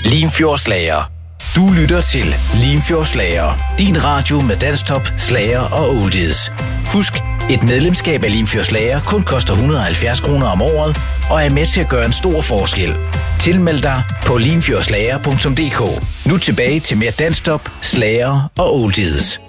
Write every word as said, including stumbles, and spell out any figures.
Limfjordsslager. Du lytter til Limfjordsslager. Din radio med dansktop, slager og oldies. Husk, et medlemskab af Limfjordsslager kun koster et hundrede og halvfjerds kroner om året og er med til at gøre en stor forskel. Tilmeld dig på limfjordslager punktum d k. Nu tilbage til mere dansktop, slager og oldies.